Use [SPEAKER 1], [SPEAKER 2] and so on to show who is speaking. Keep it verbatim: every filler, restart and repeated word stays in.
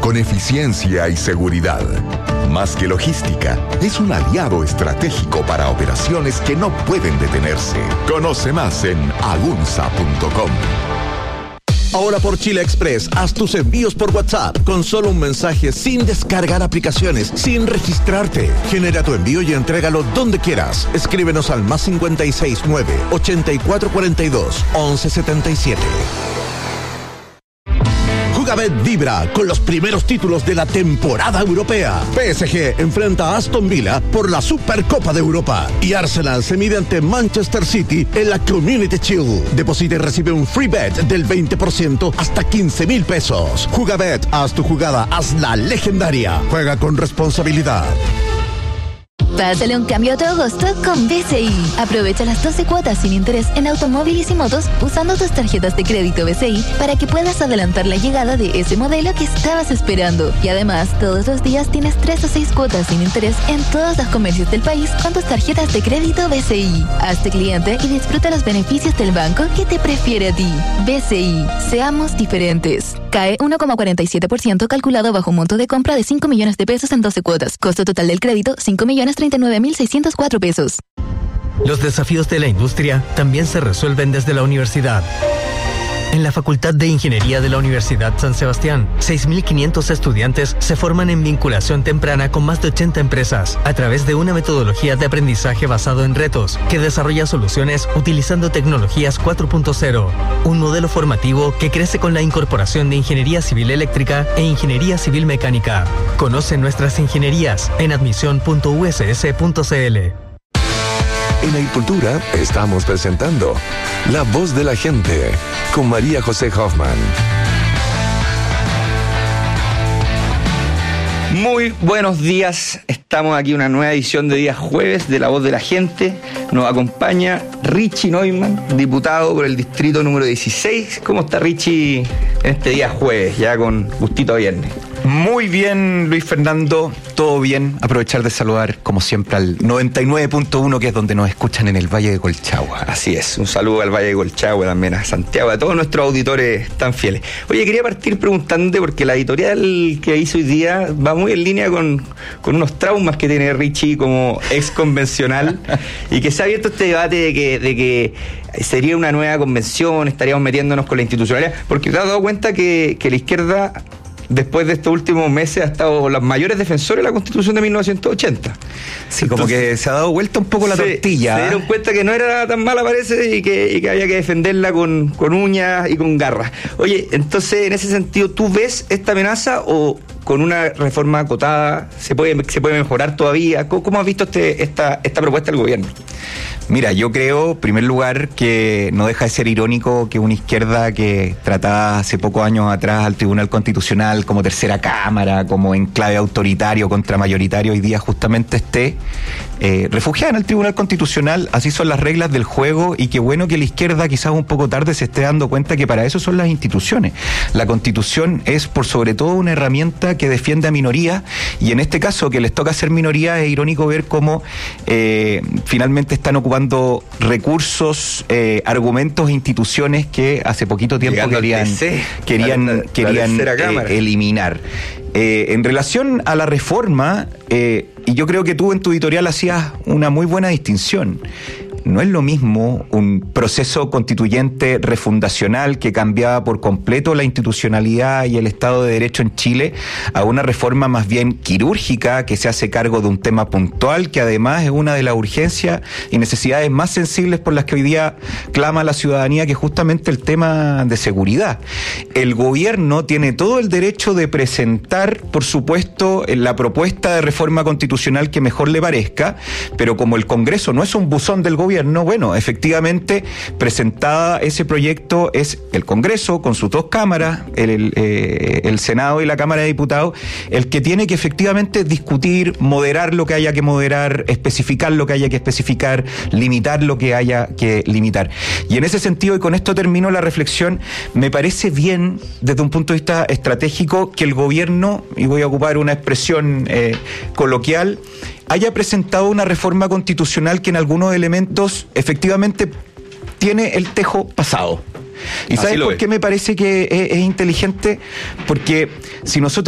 [SPEAKER 1] con eficiencia y seguridad. Más que logística, es un aliado estratégico para operaciones que no pueden detenerse. Conoce más en agunza punto com.
[SPEAKER 2] Ahora por Chile Express, haz tus envíos por WhatsApp con solo un mensaje, sin descargar aplicaciones, sin registrarte. Genera tu envío y entrégalo donde quieras. Escríbenos al más cincuenta y seis nueve, ochenta y cuatro cuarenta y dos, once setenta y siete. Jugabet vibra con los primeros títulos de la temporada europea. P S G enfrenta a Aston Villa por la Supercopa de Europa y Arsenal se mide ante Manchester City en la Community Shield. Deposita y recibe un free bet del veinte por ciento hasta quince mil pesos. Jugabet, haz tu jugada, hazla legendaria. Juega con responsabilidad.
[SPEAKER 3] Pásale un cambio a tu agosto con B C I. Aprovecha las doce cuotas sin interés en automóviles y motos usando tus tarjetas de crédito B C I para que puedas adelantar la llegada de ese modelo que estabas esperando. Y además, todos los días tienes tres o seis cuotas sin interés en todos los comercios del país con tus tarjetas de crédito B C I. Hazte cliente y disfruta los beneficios del banco que te prefiere a ti. B C I. Seamos diferentes. C A E uno coma cuarenta y siete por ciento calculado bajo un monto de compra de cinco millones de pesos en doce cuotas. Costo total del crédito, cinco millones treinta y nueve mil seiscientos cuatro pesos.
[SPEAKER 4] Los desafíos de la industria también se resuelven desde la universidad. En la Facultad de Ingeniería de la Universidad San Sebastián, seis mil quinientos estudiantes se forman en vinculación temprana con más de ochenta empresas a través de una metodología de aprendizaje basado en retos que desarrolla soluciones utilizando tecnologías cuatro punto cero, un modelo formativo que crece con la incorporación de ingeniería civil eléctrica e ingeniería civil mecánica. Conoce nuestras ingenierías en admisión punto u s s punto c l.
[SPEAKER 5] En Agricultura estamos presentando La Voz de la Gente con María José Hoffman.
[SPEAKER 6] Muy buenos días, estamos aquí en una nueva edición de día jueves de La Voz de la Gente. Nos acompaña Richie Neumann, diputado por el distrito número dieciséis. ¿Cómo está Richie en este día jueves, ya con gustito a viernes?
[SPEAKER 7] Muy bien, Luis Fernando, todo bien. Aprovechar de saludar, como siempre, al noventa y nueve punto uno, que es donde nos escuchan en el Valle de Colchagua.
[SPEAKER 6] Así es, un saludo al Valle de Colchagua, también a Santiago, a todos nuestros auditores tan fieles. Oye, quería partir preguntándote, porque la editorial que hizo hoy día va muy en línea con, con unos traumas que tiene Richie como ex convencional, y que se ha abierto este debate de que, de que sería una nueva convención, estaríamos metiéndonos con la institucionalidad, porque te has dado cuenta que, que la izquierda, después de estos últimos meses, ha estado los mayores defensores de la Constitución de mil novecientos ochenta.
[SPEAKER 7] Sí, como Entonces, que se ha dado vuelta un poco la
[SPEAKER 6] se,
[SPEAKER 7] tortilla.
[SPEAKER 6] Se dieron cuenta que no era tan mala, parece, y que, y que había que defenderla con, con uñas y con garras. Oye, entonces, en ese sentido, ¿tú ves esta amenaza o con una reforma acotada se puede, se puede mejorar todavía? ¿Cómo, cómo has visto este, esta, esta propuesta del gobierno?
[SPEAKER 7] Mira, yo creo, en primer lugar, que no deja de ser irónico que una izquierda que trataba hace pocos años atrás al Tribunal Constitucional como tercera cámara, como enclave autoritario contra mayoritario, hoy día justamente esté eh, refugiada en el Tribunal Constitucional. Así son las reglas del juego, y qué bueno que la izquierda, quizás un poco tarde, se esté dando cuenta que para eso son las instituciones. La Constitución es, por sobre todo, una herramienta que defiende a minorías, y en este caso, que les toca ser minoría, es irónico ver cómo eh, finalmente están ocupando recursos, eh, argumentos, instituciones que hace poquito tiempo Llegando querían, querían, la, la, querían la eh, eliminar. Eh, en relación a la reforma, eh, y yo creo que tú en tu editorial hacías una muy buena distinción. No es lo mismo un proceso constituyente refundacional que cambiaba por completo la institucionalidad y el Estado de Derecho en Chile a una reforma más bien quirúrgica que se hace cargo de un tema puntual, que además es una de las urgencias y necesidades más sensibles por las que hoy día clama la ciudadanía, que es justamente el tema de seguridad. El gobierno tiene todo el derecho de presentar, por supuesto, la propuesta de reforma constitucional que mejor le parezca, pero como el Congreso no es un buzón del gobierno, bueno, efectivamente, presentada ese proyecto, es el Congreso con sus dos cámaras, el, el, eh, el Senado y la Cámara de Diputados, el que tiene que efectivamente discutir, moderar lo que haya que moderar, especificar lo que haya que especificar, limitar lo que haya que limitar. Y en ese sentido, y con esto termino la reflexión, me parece bien, desde un punto de vista estratégico, que el gobierno, y voy a ocupar una expresión eh, coloquial, haya presentado una reforma constitucional que en algunos elementos efectivamente tiene el tejo pasado. ¿Y sabes por qué me parece que es, es inteligente? Porque si nosotros